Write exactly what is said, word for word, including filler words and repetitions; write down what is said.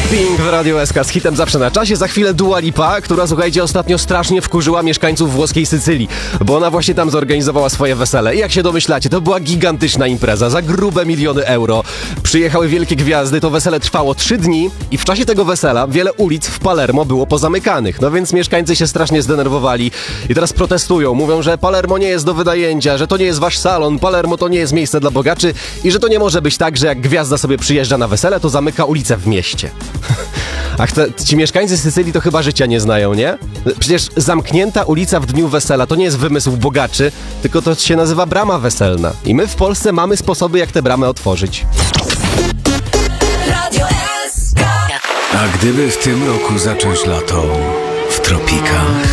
Pink w Radiu S K z hitem Zawsze na czasie. Za chwilę Dua Lipa, która, słuchajcie, ostatnio strasznie wkurzyła mieszkańców włoskiej Sycylii, bo ona właśnie tam zorganizowała swoje wesele. I jak się domyślacie, to była gigantyczna impreza za grube miliony euro. Przyjechały wielkie gwiazdy, to wesele trwało trzy dni i w czasie tego wesela wiele ulic w Palermo było pozamykanych. No więc mieszkańcy się strasznie zdenerwowali i teraz protestują. Mówią, że Palermo nie jest do wynajęcia, że to nie jest wasz salon, Palermo to nie jest miejsce dla bogaczy i że to nie może być tak, że jak gwiazda sobie przyjeżdża na wesele, to zamyka ulicę w mieście. A chce, ci mieszkańcy Sycylii to chyba życia nie znają, nie? Przecież zamknięta ulica w dniu wesela to nie jest wymysł bogaczy, tylko to się nazywa brama weselna. I my w Polsce mamy sposoby, jak tę bramę otworzyć. Radio S K. A gdyby w tym roku zacząć lato w tropikach?